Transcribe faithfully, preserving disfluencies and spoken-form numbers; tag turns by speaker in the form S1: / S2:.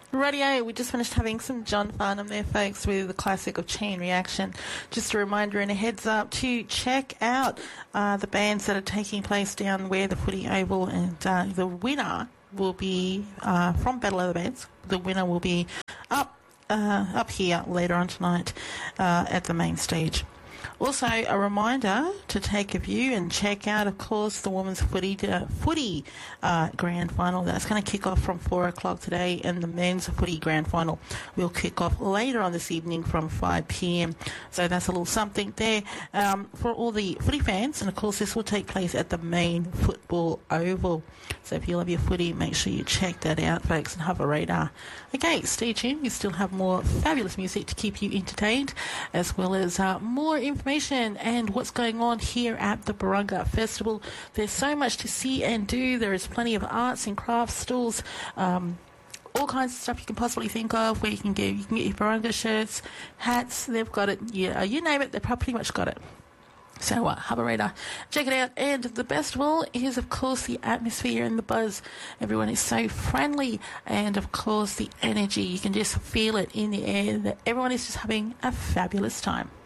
S1: Radio, we just finished having some John Farnham there, folks, with the classic of Chain Reaction. Just a reminder and a heads up to check out uh, the bands that are taking place down where the Footy Oval, and uh, the winner will be uh, from Battle of the Bands. The winner will be up uh, up here later on tonight uh, at the main stage. Also, a reminder to take a view and check out, of course, the women's footy uh, footy uh, grand final. That's going to kick off from four o'clock today, and the men's footy grand final will kick off later on this evening from five p.m. So that's a little something there um, for all the footy fans. And, of course, this will take place at the main football oval. So if you love your footy, make sure you check that out, folks, and have a radar. Okay, stay tuned. We still have more fabulous music to keep you entertained, as well as uh, more information and what's going on here at the Barunga Festival. There's so much to see and do. There is plenty of arts and crafts stalls, um, all kinds of stuff you can possibly think of, where you can get you can get your Barunga shirts, hats. They've got it. Yeah, you name it, they've pretty much got it. So, uh, have a radar. Check it out. And the best of all is, of course, the atmosphere and the buzz. Everyone is so friendly. And, of course, the energy. You can just feel it in the air that everyone is just having a fabulous time.